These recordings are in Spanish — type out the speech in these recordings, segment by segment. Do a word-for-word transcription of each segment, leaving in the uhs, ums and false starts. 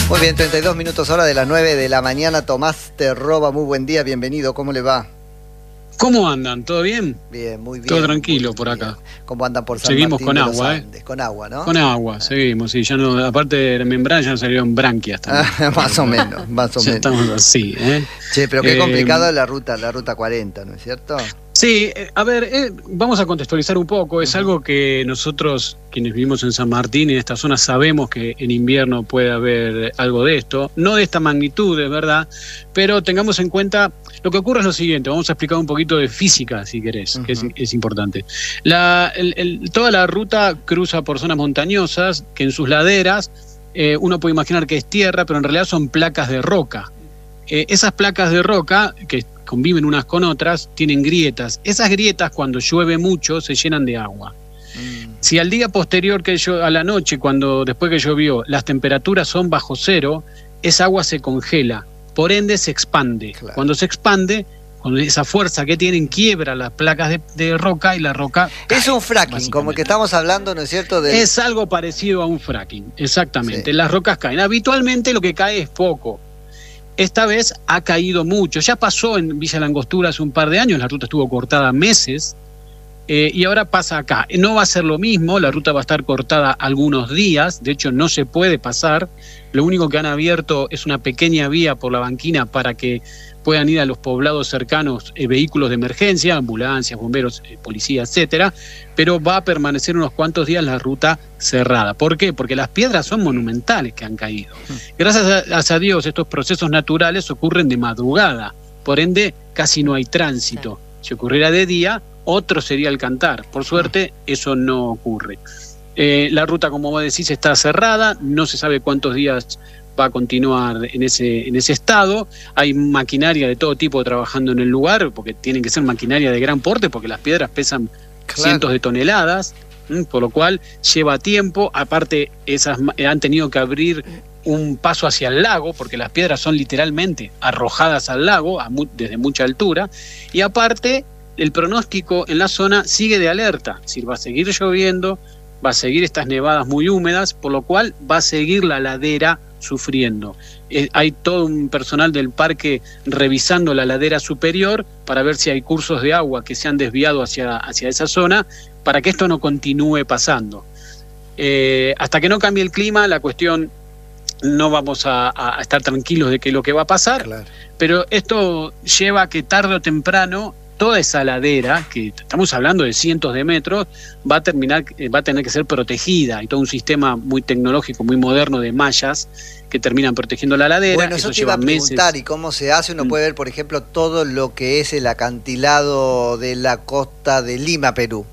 Muy bien, treinta y dos minutos hora de las nueve de la mañana. Tomás Terroba, muy buen día, bienvenido, ¿cómo le va? ¿Cómo andan? ¿Todo bien? Bien, muy bien. Todo tranquilo por bien. acá. ¿Cómo andan por San Seguimos Martín con de agua, los Andes? ¿eh? Con agua, ¿no? Con agua, ah. seguimos, sí, ya no, aparte de la membrana ya salieron branquias también. Ah, más o menos, más o ya menos. estamos así, ¿eh? Che, pero qué eh, complicado la ruta, la ruta cuarenta, ¿no es cierto? Sí, eh, a ver, eh, vamos a contextualizar un poco. Es uh-huh. algo que nosotros, quienes vivimos en San Martín y en esta zona, sabemos que en invierno puede haber algo de esto. No de esta magnitud, es verdad, pero tengamos en cuenta, lo que ocurre es lo siguiente. Vamos a explicar un poquito de física, si querés, uh-huh. que es, es importante. La, el, el, toda la ruta cruza por zonas montañosas, que en sus laderas eh, uno puede imaginar que es tierra, pero en realidad son placas de roca. Eh, esas placas de roca, que conviven unas con otras, tienen grietas. Esas grietas, cuando llueve mucho, se llenan de agua. Mm. Si al día posterior, que yo, a la noche, cuando después que llovió, las temperaturas son bajo cero, esa agua se congela, por ende se expande. Claro. Cuando se expande, con esa fuerza que tienen, quiebra las placas de, de roca y la roca cae. Es un fracking, como que estamos hablando, ¿no es cierto? De... Es algo parecido a un fracking, exactamente. Sí. Las rocas caen. Habitualmente lo que cae es poco. Esta vez ha caído mucho. Ya pasó en Villa Langostura hace un par de años, la ruta estuvo cortada meses, eh, y ahora pasa acá. No va a ser lo mismo, la ruta va a estar cortada algunos días, de hecho no se puede pasar. Lo único que han abierto es una pequeña vía por la banquina para que puedan ir a los poblados cercanos eh, vehículos de emergencia, ambulancias, bomberos, eh, policía, etcétera, pero va a permanecer unos cuantos días la ruta cerrada. ¿Por qué? Porque las piedras son monumentales que han caído. Gracias a, a Dios, estos procesos naturales ocurren de madrugada, por ende casi no hay tránsito. Si ocurriera de día, otro sería el cantar. Por suerte, eso no ocurre. Eh, la ruta, como vos decís, está cerrada, no se sabe cuántos días va a continuar en ese, en ese estado. Hay maquinaria de todo tipo trabajando en el lugar, porque tienen que ser maquinaria de gran porte, porque las piedras pesan claro. cientos de toneladas, ¿m? Por lo cual lleva tiempo. Aparte, esas han tenido que abrir un paso hacia el lago, porque las piedras son literalmente arrojadas al lago a mu- desde mucha altura, y aparte, el pronóstico en la zona sigue de alerta, es decir, va a seguir lloviendo, va a seguir estas nevadas muy húmedas, por lo cual va a seguir la ladera sufriendo. Eh, hay todo un personal del parque revisando la ladera superior para ver si hay cursos de agua que se han desviado hacia, hacia esa zona, para que esto no continúe pasando. Eh, hasta que no cambie el clima, la cuestión no vamos a, a estar tranquilos de que lo que va a pasar, claro. Pero esto lleva a que tarde o temprano toda esa ladera, que estamos hablando de cientos de metros, va a terminar, va a tener que ser protegida. Hay todo un sistema muy tecnológico, muy moderno de mallas que terminan protegiendo la ladera. Bueno, eso, eso te iba a preguntar, meses. ¿Y cómo se hace? Uno mm. puede ver, por ejemplo, todo lo que es el acantilado de la costa de Lima, Perú.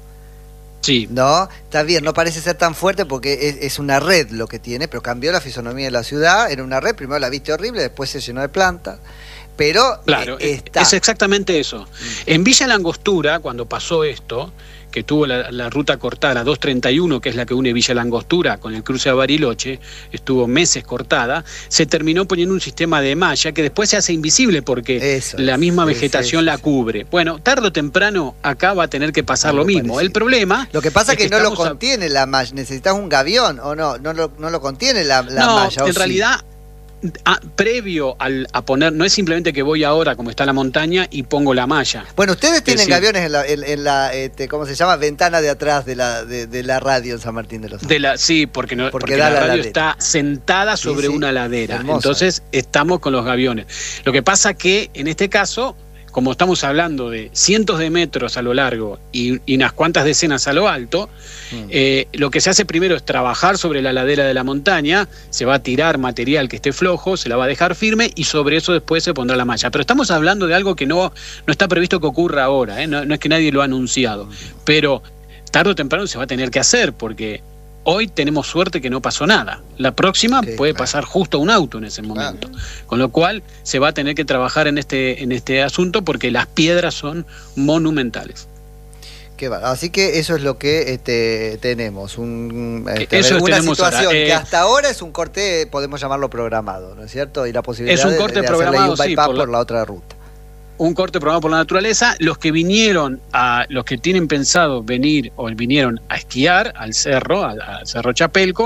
Sí. ¿No? Está bien, no parece ser tan fuerte porque es, es una red lo que tiene, pero cambió la fisonomía de la ciudad. Era una red, primero la viste horrible, después se llenó de plantas. Pero claro, eh, está. Es exactamente eso. En Villa Langostura, cuando pasó esto, que tuvo la, la ruta cortada, la dos treinta y uno, que es la que une Villa Langostura con el cruce a Bariloche, estuvo meses cortada, se terminó poniendo un sistema de malla que después se hace invisible porque eso, la misma vegetación eso, la cubre. Bueno, tarde o temprano acá va a tener que pasar no, lo mismo. Parecido. El problema... Lo que pasa es que, que no lo contiene a... la malla, necesitas un gavión, ¿o no? No lo, no lo contiene la, la no, malla. No, en realidad... Sí. Ah, previo al, a poner, no es simplemente que voy ahora como está la montaña y pongo la malla. Bueno, ustedes tienen decir, gaviones en la, en, en la este, ¿cómo se llama? Ventana de atrás de la, de, de la radio en San Martín de los Andes. De la, sí, porque, no, porque, porque la, la radio ladera. Está sentada sobre sí, sí, una ladera. Hermosa. Entonces estamos con los gaviones. Lo que pasa que en este caso, como estamos hablando de cientos de metros a lo largo y, y unas cuantas decenas a lo alto, mm. eh, lo que se hace primero es trabajar sobre la ladera de la montaña, se va a tirar material que esté flojo, se la va a dejar firme y sobre eso después se pondrá la malla. Pero estamos hablando de algo que no, no está previsto que ocurra ahora, ¿eh? no, no es que nadie lo ha anunciado, pero tarde o temprano se va a tener que hacer porque... Hoy tenemos suerte que no pasó nada. La próxima sí, puede claro. pasar justo un auto en ese momento. Claro. Con lo cual se va a tener que trabajar en este, en este asunto porque las piedras son monumentales. Qué va. Así que eso es lo que este, tenemos. Un, este, eso ver, una tenemos situación ahora. Eh, que hasta ahora es un corte, podemos llamarlo programado, ¿no es cierto? Y la posibilidad es un corte de, de programado, hacerle un bypass sí, por, por la... la otra ruta. Un corte programado por la naturaleza. Los que vinieron, a los que tienen pensado venir o vinieron a esquiar al cerro, al, al Cerro Chapelco,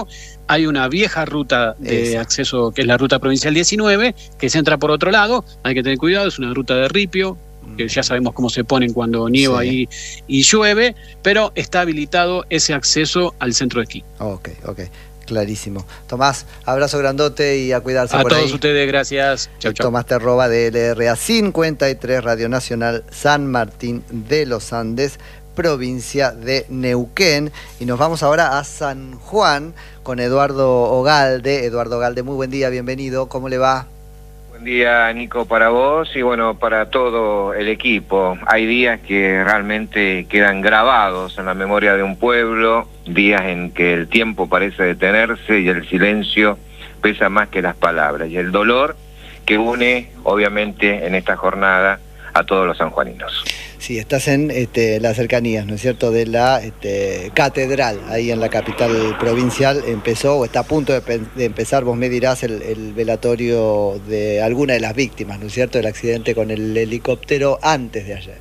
hay una vieja ruta de Esa. acceso, que es la ruta provincial diecinueve, que se entra por otro lado, hay que tener cuidado, es una ruta de ripio, que ya sabemos cómo se ponen cuando nieva Sí. ahí y llueve, pero está habilitado ese acceso al centro de esquí. Ok, ok, clarísimo. Tomás, abrazo grandote y a cuidarse A por todos ahí. ustedes, gracias. Chau, chau. Tomás Terroba de L R A cincuenta y tres, Radio Nacional San Martín de los Andes, provincia de Neuquén. Y nos vamos ahora a San Juan con Eduardo Ogalde. Eduardo Ogalde, muy buen día, bienvenido. ¿Cómo le va? Buen día, Nico, para vos y bueno, para todo el equipo. Hay días que realmente quedan grabados en la memoria de un pueblo, días en que el tiempo parece detenerse y el silencio pesa más que las palabras, y el dolor que une, obviamente, en esta jornada a todos los sanjuaninos. Sí, estás en este, las cercanías, ¿no es cierto?, de la este, catedral, ahí en la capital provincial. Empezó o está a punto de, pe- de empezar, vos me dirás, el, el velatorio de alguna de las víctimas, ¿no es cierto?, del accidente con el helicóptero antes de ayer.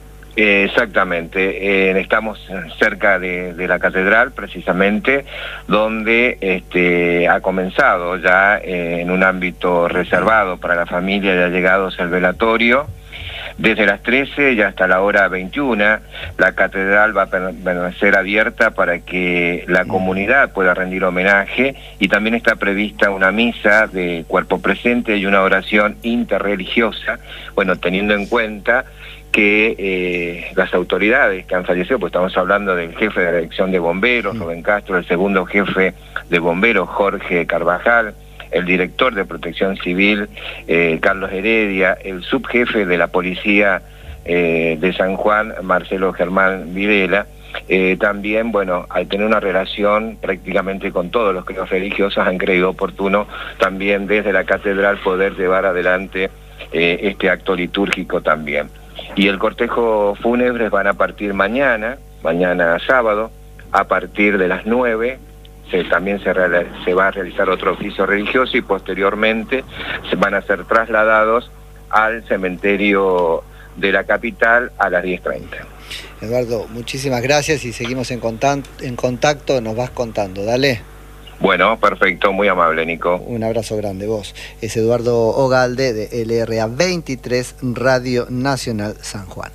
Eh, exactamente, eh, estamos cerca de, de la catedral, precisamente, donde este, ha comenzado ya eh, en un ámbito reservado para la familia y allegados el velatorio. Desde las trece y hasta la hora veintiuna, la catedral va a permanecer abierta para que la comunidad pueda rendir homenaje, y también está prevista una misa de cuerpo presente y una oración interreligiosa, bueno, teniendo en cuenta que eh, las autoridades que han fallecido, pues estamos hablando del jefe de la dirección de bomberos, Rubén Castro, el segundo jefe de bomberos, Jorge Carvajal, el director de Protección Civil, eh, Carlos Heredia, el subjefe de la Policía eh, de San Juan, Marcelo Germán Videla. Eh, también, bueno, al tener una relación prácticamente con todos los credos religiosos, han creído oportuno también desde la catedral poder llevar adelante eh, este acto litúrgico también. Y el cortejo fúnebre van a partir mañana, mañana sábado, a partir de las nueve, Se, también se, se va a realizar otro oficio religioso y posteriormente se van a ser trasladados al cementerio de la capital a las diez treinta. Eduardo, muchísimas gracias y seguimos en contacto, en contacto, nos vas contando, dale. Bueno, perfecto, muy amable, Nico. Un abrazo grande, vos. Es Eduardo Ogalde de L R A veintitrés, Radio Nacional San Juan.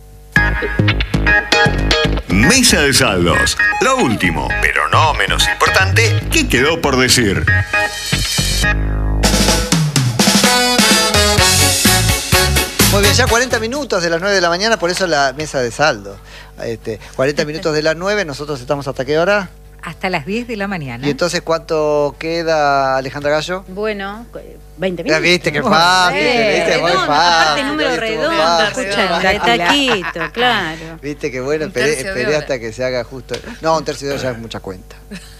Mesa de saldos. Lo último, pero no menos importante, ¿qué quedó por decir? Muy bien, ya cuarenta minutos de las nueve de la mañana, por eso la mesa de saldo. Este, cuarenta minutos de las nueve, nosotros estamos ¿hasta qué hora? Hasta las diez de la mañana. ¿Y entonces cuánto queda, Alejandra Gallo? Bueno, veinte Ya minutos. viste que fácil, Eh, viste, muy redondo, fácil. aparte número Estuvo redondo, fácil. escucha, de taquito, claro. Viste que bueno, Un esperé, tercio de esperé hora. hasta que se haga justo. No, un tercio de hora ya es mucha cuenta.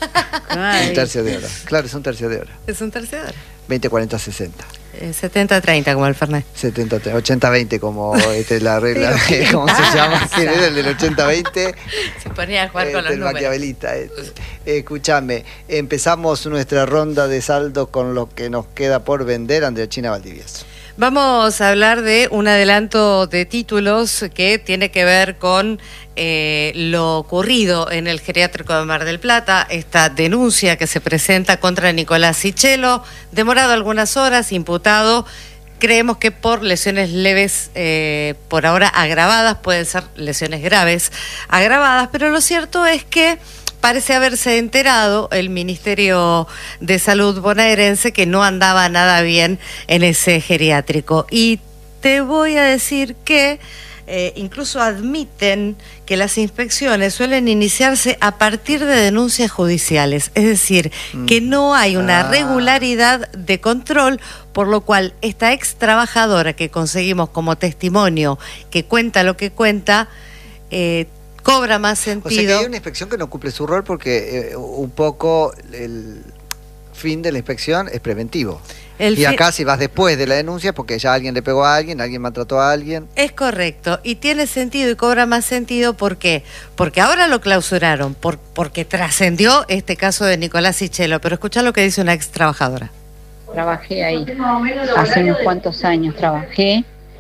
Ay, Un tercio de hora. Claro, es un tercio de hora. Es un tercio de hora. veinte, cuarenta, sesenta. Eh, setenta treinta como el Fernet. setenta, ochenta, veinte, como este, la regla, Pero, ¿qué ¿cómo se pasa? llama? ¿Quién era el del ochenta veinte? Se ponía a jugar con Este, los el números. maquiavelista. Este. Escúchame, empezamos nuestra ronda de saldo con lo que nos queda por vender, Andrea China Valdivieso. Vamos a hablar de un adelanto de títulos que tiene que ver con eh, lo ocurrido en el geriátrico de Mar del Plata, esta denuncia que se presenta contra Nicolás Sichelo, demorado algunas horas, imputado, creemos que por lesiones leves, eh, por ahora agravadas, pueden ser lesiones graves agravadas, pero lo cierto es que parece haberse enterado el Ministerio de Salud bonaerense que no andaba nada bien en ese geriátrico. Y te voy a decir que eh, incluso admiten que las inspecciones suelen iniciarse a partir de denuncias judiciales. Es decir, mm. que no hay una ah. regularidad de control, por lo cual esta ex trabajadora que conseguimos como testimonio, que cuenta lo que cuenta, eh, cobra más sentido. O sea que hay una inspección que no cumple su rol porque eh, un poco el fin de la inspección es preventivo. El y acá si vas después de la denuncia es porque ya alguien le pegó a alguien, alguien maltrató a alguien. Es correcto, y tiene sentido y cobra más sentido. ¿Por qué? Porque ahora lo clausuraron, por, porque trascendió este caso de Nicolás Sichelo, pero escuchá lo que dice una ex trabajadora. Trabajé ahí, hace unos cuantos años trabajé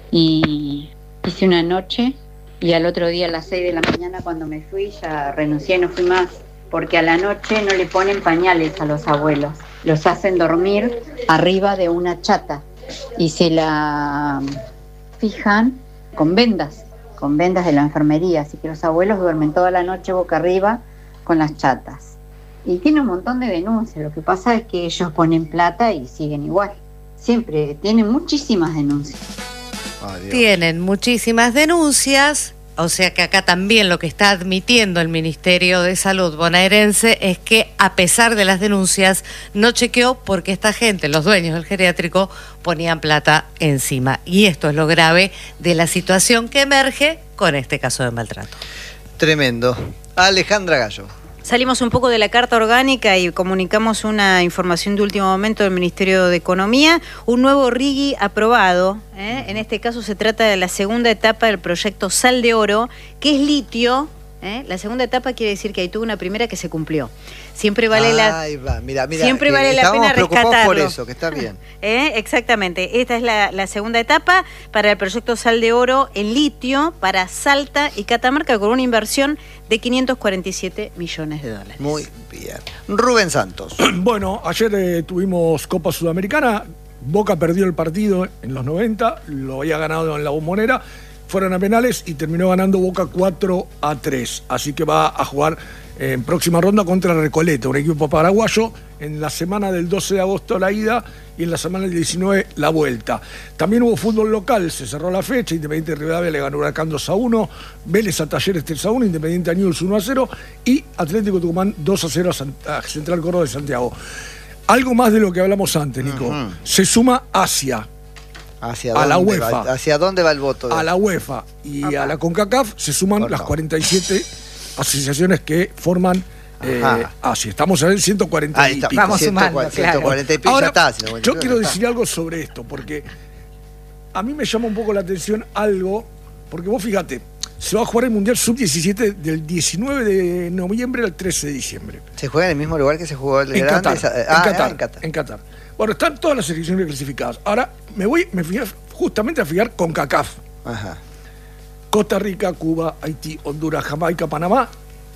y hice una noche. Y al otro día a las seis de la mañana cuando me fui ya renuncié y no fui más porque a la noche no le ponen pañales a los abuelos, los hacen dormir arriba de una chata y se la fijan con vendas, con vendas de la enfermería, así que los abuelos duermen toda la noche boca arriba con las chatas. Y tiene un montón de denuncias, lo que pasa es que ellos ponen plata y siguen igual. Siempre tienen muchísimas denuncias. Adiós. Tienen muchísimas denuncias. O sea que acá también lo que está admitiendo el Ministerio de Salud bonaerense es que a pesar de las denuncias no chequeó porque esta gente, los dueños del geriátrico, ponían plata encima. Y esto es lo grave de la situación que emerge con este caso de maltrato. Tremendo. Alejandra Gallo. Salimos un poco de la carta orgánica y comunicamos una información de último momento del Ministerio de Economía. Un nuevo R I G I aprobado. ¿eh? En este caso se trata de la segunda etapa del proyecto Sal de Oro, que es litio. ¿eh? La segunda etapa quiere decir que ahí tuvo una primera que se cumplió. Siempre vale la, Ahí va. Mira, mira, siempre vale la pena rescatarlo. Por eso, que está bien. ¿Eh? Exactamente. Esta es la, la segunda etapa para el proyecto Sal de Oro en litio para Salta y Catamarca con una inversión de quinientos cuarenta y siete millones de dólares. Muy bien. Rubén Santos. Bueno, ayer eh, tuvimos Copa Sudamericana. Boca perdió el partido en los noventa, lo había ganado en la Bombonera. Fueron a penales y terminó ganando Boca cuatro a tres. Así que va a jugar en próxima ronda contra Recoleta, un equipo paraguayo, en la semana del doce de agosto la ida y en la semana del diecinueve la vuelta. También hubo fútbol local, se cerró la fecha, Independiente Rivadavia le ganó Huracán dos a uno, Vélez a Talleres tres a uno, Independiente a Newell's uno a cero y Atlético Tucumán dos a cero a Central Córdoba de Santiago. Algo más de lo que hablamos antes, Nico. Uh-huh. Se suma Asia. ¿Hacia a la UEFA. Va, ¿Hacia dónde va el voto? A la UEFA y okay. a la CONCACAF se suman Por las favor. cuarenta y siete asociaciones que forman eh, Asia. Estamos en el ciento cuarenta Ahí está. y pico. Vamos sumando, ciento cuarenta y pico. Ahora, ya está, yo quiero decir está. algo sobre esto, porque a mí me llama un poco la atención algo, porque vos fíjate, se va a jugar el Mundial sub diecisiete del diecinueve de noviembre al trece de diciembre. ¿Se juega en el mismo lugar que se jugó el en grande? Qatar, ah, en, Qatar, en Qatar. En Qatar. Bueno, están todas las selecciones clasificadas. Ahora me voy me fui justamente a fijar con CONCACAF. Ajá. Costa Rica, Cuba, Haití, Honduras, Jamaica, Panamá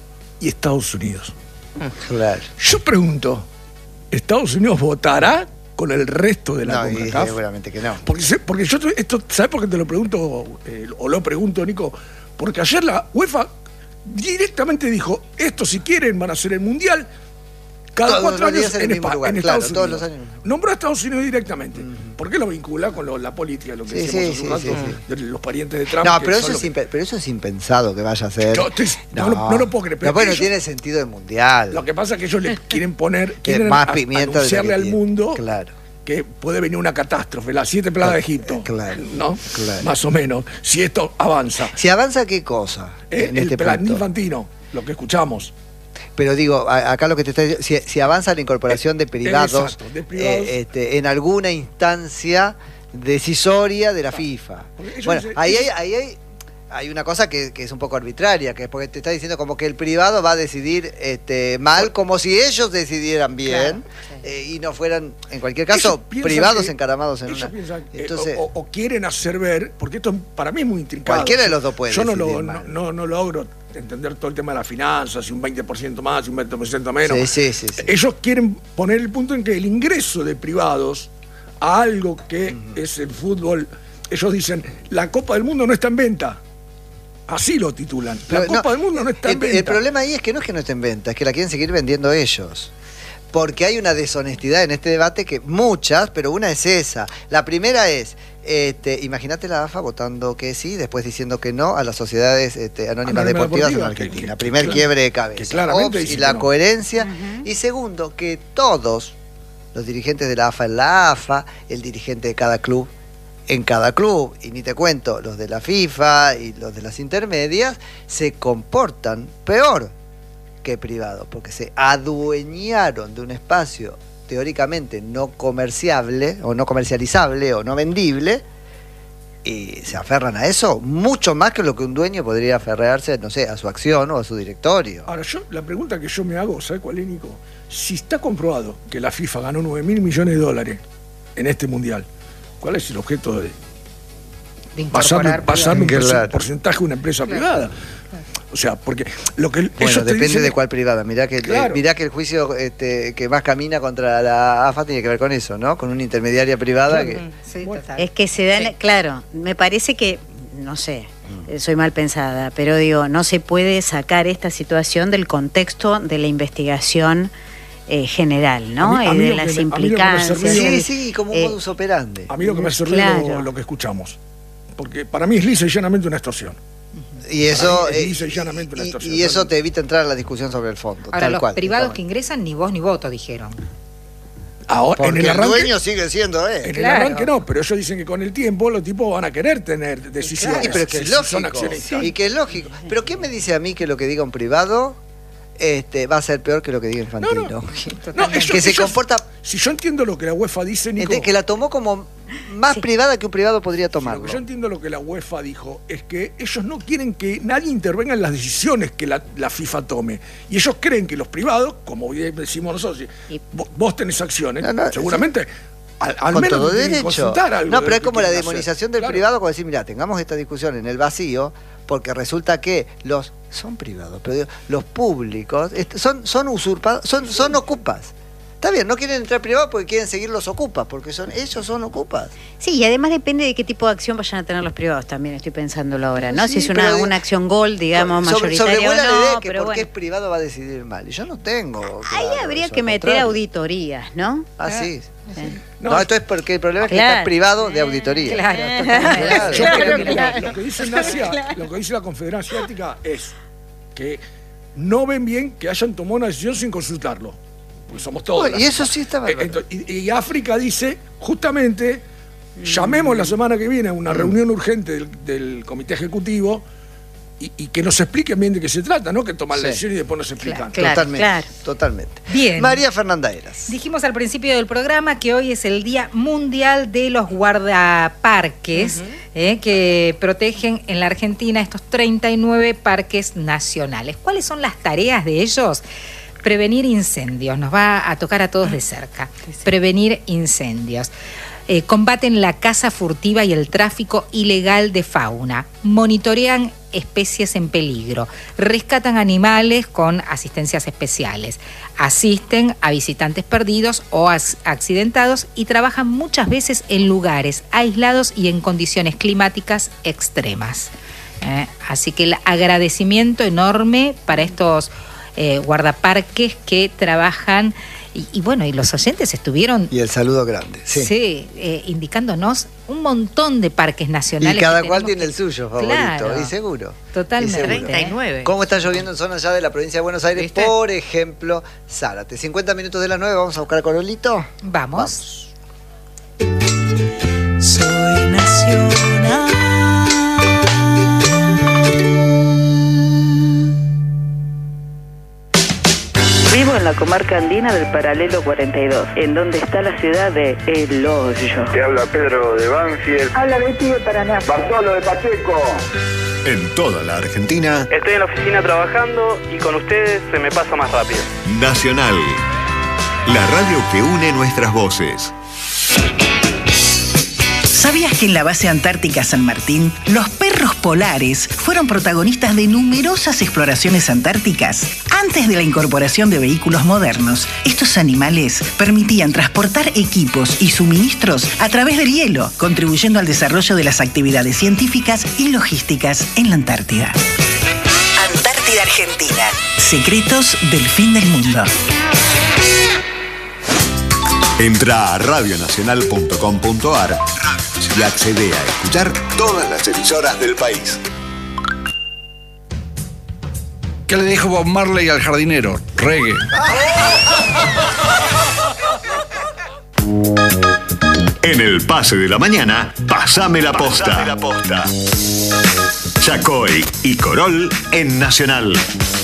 y Estados Unidos. Claro. Yo pregunto, ¿Estados Unidos votará con el resto de la no, CONCACAF? Seguramente que no. Porque, porque yo esto, ¿sabes por qué te lo pregunto? Eh, o lo pregunto, Nico. Porque ayer la UEFA directamente dijo, esto si quieren van a hacer el Mundial cada todos cuatro años en, en, España, lugar, en claro, Estados todos Unidos. Los años. Nombró a Estados Unidos directamente. Uh-huh. ¿Por qué lo vincula con lo, la política, lo que sí, decíamos sí, hace un sí, rato, sí, de los parientes de Trump? No, pero eso, es impe- pero eso es impensado que vaya a ser. Yo estoy, no, no, no lo puedo creer. Pero bueno, ellos, tiene sentido de mundial. Lo que pasa es que ellos le quieren poner, quieren más a, pimienta anunciarle al mundo claro. que puede venir una catástrofe, las siete plagas de Egipto. Claro, ¿no? Claro. Más o menos. Si esto avanza. ¿Si avanza qué cosa? Eh, en el este plan punto? infantino, lo que escuchamos. Pero digo, acá lo que te está diciendo, si, si avanza la incorporación de privados, Exacto, de privados. Eh, este, en alguna instancia decisoria de la FIFA. Bueno, dicen, ahí, hay, ahí hay, hay una cosa que, que es un poco arbitraria, que es porque te está diciendo como que el privado va a decidir este, mal, como si ellos decidieran bien, claro, sí. eh, y no fueran, en cualquier caso, privados que, encaramados en una... Piensan, Entonces, eh, o, o quieren hacer ver, porque esto para mí es muy intrincado. Cualquiera de los dos puede Yo no, decidir lo, mal. no, no, no logro entender todo el tema de las finanzas, si un veinte por ciento más, si un veinte por ciento menos. Sí, sí, sí, sí. Ellos quieren poner el punto en que el ingreso de privados a algo que uh-huh. es el fútbol, ellos dicen, la Copa del Mundo no está en venta. Así lo titulan. La Pero, Copa no, del Mundo no está el, en venta. El problema ahí es que no es que no esté en venta, es que la quieren seguir vendiendo ellos. Porque hay una deshonestidad en este debate que muchas, pero una es esa. La primera es, este, imagínate la A F A votando que sí, después diciendo que no a las sociedades este, anónimas Anónima deportivas deportiva, en Argentina. Que, que, Primer que, quiebre de cabeza. Que claramente Ops, y la no. coherencia. Uh-huh. Y segundo, que todos los dirigentes de la A F A en la A F A, el dirigente de cada club en cada club, y ni te cuento, los de la FIFA y los de las intermedias, se comportan peor que privado, porque se adueñaron de un espacio teóricamente no comerciable, o no comercializable, o no vendible, y se aferran a eso mucho más que lo que un dueño podría aferrarse, no sé, a su acción o a su directorio. Ahora, yo la pregunta que yo me hago, ¿sabes cuál es, Nico? Si está comprobado que la FIFA ganó nueve mil millones de dólares en este mundial, ¿cuál es el objeto de, de pasarle, pasarle un claro. porcentaje a una empresa claro. privada? Claro. O sea, porque lo que bueno, ellos te depende dicen de es- cuál privada. Mirá que, Claro. mirá que el juicio este, que más camina contra la A F A tiene que ver con eso, ¿no? Con una intermediaria privada que... Sí, total. Es que se dan, Sí. claro, me parece que, no sé, eh, soy mal pensada, pero digo, no se puede sacar esta situación del contexto de la investigación eh, general, ¿no? A mí- a y mí de lo las que me- a mí lo que me hace implicancias. ruido- Sí, sí, como un Eh, modus operandi. A mí lo que me hace ruido Claro. lo, lo que escuchamos. Porque para mí es lisa y llanamente una extorsión. Y eso, Para mí es eh, lisa y llanamente una y- extorsión. y eso te evita entrar a la discusión sobre el fondo. Ahora, tal los cual, privados está que bueno. ingresan, ni voz ni voto, dijeron. Ahora, en Porque el el, arranque, dueño sigue siendo él. en el Claro. arranque no, pero ellos dicen que con el tiempo los tipos van a querer tener decisiones. Sí, pero que es si son lógico. accionistas. Y que es lógico. Pero ¿qué me dice a mí que lo que diga un privado este, va a ser peor que lo que diga Infantino? No, no. No, ellos- que se ellos- comporta... Si yo entiendo lo que la UEFA dice, Nico, Ente- que la tomó como más Sí. privada que un privado podría si tomarlo. lo que yo entiendo lo que la UEFA dijo es que ellos no quieren que nadie intervenga en las decisiones que la, la FIFA tome. Y ellos creen que los privados, como bien decimos nosotros, si Y- vos, vos tenés acciones, No, no, seguramente al, al Con menos todo tienen que derecho. consultar algo No, de pero lo es que como la quieren hacer. demonización del Claro. privado, como decir, mira, tengamos esta discusión en el vacío, porque resulta que los son privados, pero digo, los públicos est- son, son usurpados, son, son ocupas. Está bien, no quieren entrar privados porque quieren seguir los ocupas, porque son ellos son ocupas. Sí, y además depende de qué tipo de acción vayan a tener los privados también, estoy pensándolo ahora, ¿no? Sí, si es pero una, digo, una acción gold, digamos, Sobre- mayoritaria sobrevuela o la no, idea de que pero porque bueno. es privado va a decidir mal. Y yo no tengo. Ahí claro habría eso, que al meter contrario. auditorías, ¿no? Ah, sí. No, No, esto es porque el problema es que Claro. está privado de auditoría. Claro, Claro. Yo Claro, creo que claro. lo que dice en Asia, lo que dice la Confederación Asiática es que no ven bien que hayan tomado una decisión sin consultarlo. Porque somos todos. Bueno, la y eso FIFA. sí está Eh, bárbaro. ento- y, y África dice, justamente, llamemos la semana que viene a una reunión urgente del, del comité ejecutivo y, y que nos expliquen bien de qué se trata, ¿no? Que toman la Sí. decisión y después nos explican. Claro, totalmente, claro. totalmente. Bien. María Fernanda Eras. Dijimos al principio del programa que hoy es el Día Mundial de los Guardaparques, eh, que protegen en la Argentina estos treinta y nueve parques nacionales. ¿Cuáles son las tareas de ellos? Prevenir incendios, nos va a tocar a todos de cerca. Prevenir incendios. Eh, combaten la caza furtiva y el tráfico ilegal de fauna. Monitorean especies en peligro. Rescatan animales con asistencias especiales. Asisten a visitantes perdidos o as- accidentados y trabajan muchas veces en lugares aislados y en condiciones climáticas extremas. Eh, así que el agradecimiento enorme para estos eh, guardaparques que trabajan. Y, y bueno, y los oyentes estuvieron Y el saludo grande. Sí. Sí, eh, indicándonos un montón de parques nacionales. Y cada que cual tenemos tiene que- el suyo favorito. Claro. Y seguro. Totalmente. Y seguro. treinta y nueve. ¿Cómo está lloviendo en zonas ya de la provincia de Buenos Aires? ¿Viste? Por ejemplo, Zárate. cincuenta minutos de las nueve, vamos a buscar a Corolito. Vamos. Soy nacional. Vivo en la comarca andina del Paralelo cuarenta y dos, en donde está la ciudad de El Hoyo. Te habla Pedro de Banfield. Habla Betty de Paraná. Bartolo de Pacheco. En toda la Argentina, Estoy en la oficina trabajando y con ustedes se me pasa más rápido. Nacional. La radio que une nuestras voces. ¿Sabías que en la base antártica San Martín, los perros polares fueron protagonistas de numerosas exploraciones antárticas? Antes de la incorporación de vehículos modernos, estos animales permitían transportar equipos y suministros a través del hielo, contribuyendo al desarrollo de las actividades científicas y logísticas en la Antártida. Antártida Argentina. Secretos del fin del mundo. Entra a radio nacional punto com punto a r y accede a escuchar todas las emisoras del país. ¿Qué le dijo Bob Marley al jardinero? Reggae. En el pase de la mañana, pasame la posta. Chacoy y Corol en Nacional.